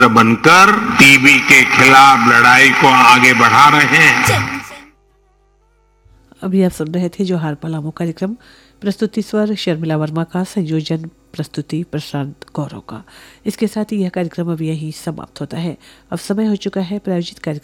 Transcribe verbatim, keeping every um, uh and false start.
बनकर टीबी के खिलाफ लड़ाई को आगे बढ़ा रहे हैं। अभी आप सुन रहे थे जोहार पलामू कार्यक्रम। प्रस्तुति स्वर शर्मिला वर्मा का, संयोजन प्रस्तुति प्रशांत गौरव का। इसके साथ ही यह कार्यक्रम अब यही समाप्त होता है। अब समय हो चुका है प्रायोजित कार्यक्रम